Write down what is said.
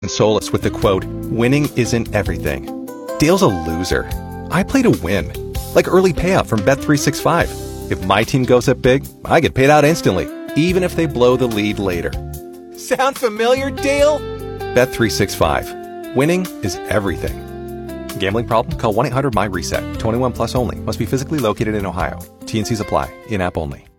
console us with the quote, "Winning isn't everything." Dale's a loser. I play to win. Like early payout from Bet365. If my team goes up big, I get paid out instantly, even if they blow the lead later. Sound familiar, Dale? Bet365. Winning is everything. Gambling problem? Call 1-800-MY-RESET. 21 plus only. Must be physically located in Ohio. T&Cs apply. In-app only.